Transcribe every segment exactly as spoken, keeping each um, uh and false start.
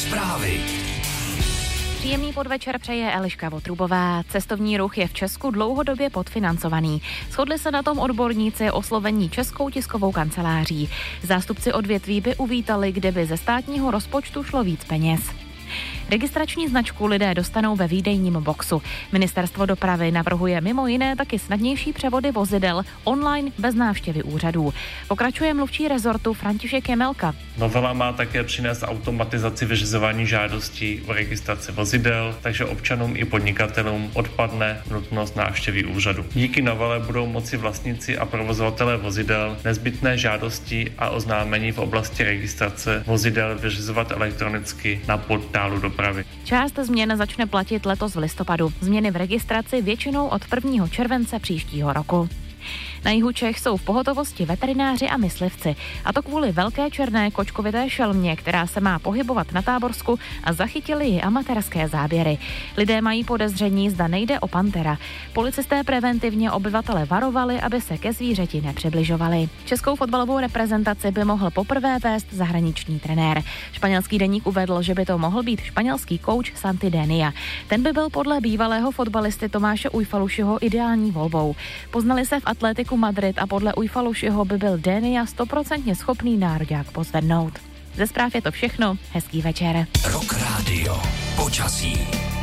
Zprávy. Příjemný podvečer přeje Eliška Votrubová. Cestovní ruch je v Česku dlouhodobě podfinancovaný. Shodli se na tom odborníci oslovení Českou tiskovou kanceláří. Zástupci odvětví by uvítali, kdyby ze státního rozpočtu šlo víc peněz. Registrační značku lidé dostanou ve výdejním boxu. Ministerstvo dopravy navrhuje mimo jiné taky snadnější převody vozidel online bez návštěvy úřadů. Pokračuje mluvčí rezortu František Jemelka. Novela má také přinést automatizaci vyřizování žádostí o registraci vozidel, takže občanům i podnikatelům odpadne nutnost návštěvy úřadu. Díky novele budou moci vlastníci a provozovatelé vozidel nezbytné žádosti a oznámení v oblasti registrace vozidel vyřizovat elektronicky na portálu dopravy. Část změn začne platit letos v listopadu. Změny v registraci většinou od prvního července příštího roku. Na jihu Čech jsou v pohotovosti veterináři a myslivci. A to kvůli velké černé kočkovité šelmě, která se má pohybovat na Táborsku, a zachytili ji amatérské záběry. Lidé mají podezření, zda nejde o pantera. Policisté preventivně obyvatele varovali, aby se ke zvířeti nepřibližovali. Českou fotbalovou reprezentaci by mohl poprvé vést zahraniční trenér. Španělský deník uvedl, že by to mohl být španělský kouč Santi Denia. Ten by byl podle bývalého fotbalisty Tomáše Ujfalušiho ideální volbou. Poznali se v Atletiku Madrid a podle Ujfalušiho by byl Denia stoprocentně schopný nároďák pozvednout. Ze zpráv je to všechno. Hezký večer. Rock Radio. Počasí.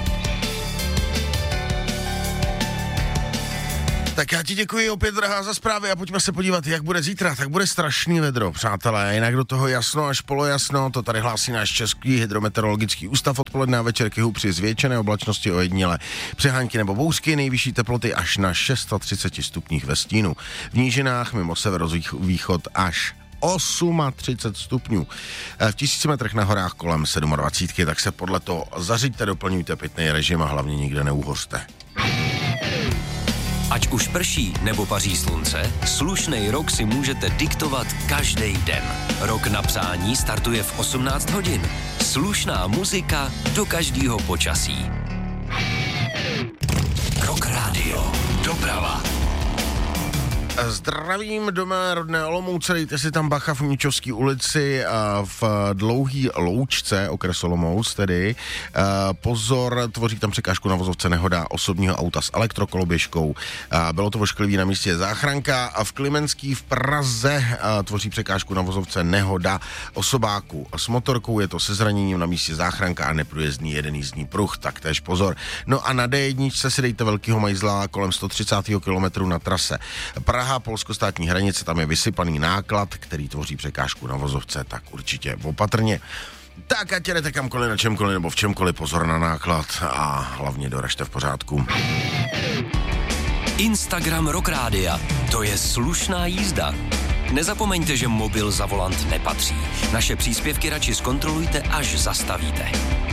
Tak já ti děkuji opět, drahá, za zprávy a pojďme se podívat, jak bude zítra. Tak bude strašný vedro, přátelé, jinak do toho jasno až polojasno, to tady hlásí náš Český hydrometeorologický ústav. Odpoledne a večer k jihu při zvětšené oblačnosti ojediněle přehánky nebo bouřky, nejvyšší teploty až na třicet šest stupních ve stínu. V nížinách mimo severovýchod až třicet osm stupňů. V tisíci metrech na horách kolem dvacet sedm, tak se podle toho zařiďte, doplňujte pitný režim a hlavně nikde neuhořte. Ať už prší nebo paří slunce, slušnej rok si můžete diktovat každý den. Rok na přání startuje v osmnáct hodin. Slušná muzika do každého počasí. Rock Radio. Doprava. Zdravím doma rodné Olomouce, dejte si tam bacha v Mničovské ulici a v Dlouhý Loučce, okres Olomouc tedy. Pozor, tvoří tam překážku na vozovce nehoda osobního auta s elektrokoloběžkou. Bylo to ošklivý, na místě záchranka a v Klimenský v Praze tvoří překážku na vozovce nehoda osobáku s motorkou, je to se zraněním, na místě záchranka a neprůjezdný jeden jízdní pruh, tak též pozor. No a na dé jedna si dejte velkýho majzla kolem sto třicet kilometrů na trase Praha, polsko-státní hranice, tam je vysypaný náklad, který tvoří překážku na vozovce, tak určitě opatrně. Tak ať jedete kamkoliv, na čemkoliv nebo v čemkoliv, pozor na náklad a hlavně doražte v pořádku. Instagram Rock Rádia, to je slušná jízda. Nezapomeňte, že mobil za volant nepatří. Naše příspěvky radši zkontrolujte, až zastavíte.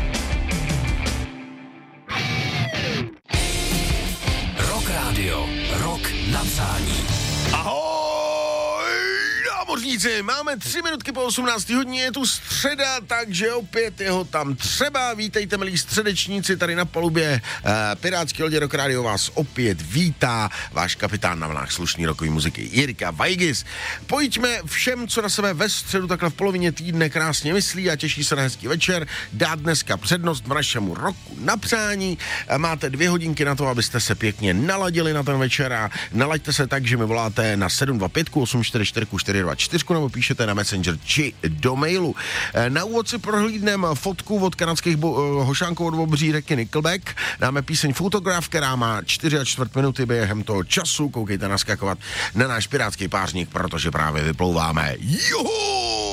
Rock Radio, rok na přání. Ahoj, námořníci, máme tři minutky po osmnácté hodině, je tu středa, takže opět jeho tam třeba. Vítejte, milí středečníci, tady na palubě e, pirátský lodě Rock Radio vás opět vítá váš kapitán na vlnách slušný rokový muziky Jirka Vajgis. Pojďme všem, co na sebe ve středu takhle v polovině týdne krásně myslí a těší se na hezký večer, dát dneska přednost v našemu roku na přání. E, máte dvě hodinky na to, abyste se pěkně naladili na ten večer a nalaďte se tak, že mi voláte na sedm dva pět osm čtyři čtyři čtyři dva čtyři nebo píšete na Messenger či do mailu. Na úvod si prohlídneme fotku od kanadských bo- hošánků od obří řeky Nickelback. Dáme píseň Photograph, která má čtyři a čtvrt minuty během toho času. Koukejte naskakovat na náš pirátský pářník, protože právě vyplouváme. Juhu!